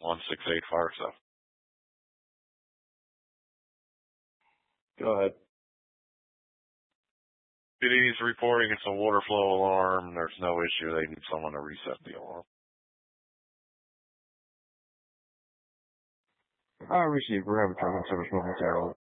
168 fire stuff. Go ahead. PD's reporting it's a water flow alarm. There's no issue. They need someone to reset the alarm. I received. We're having trouble with service momentarily.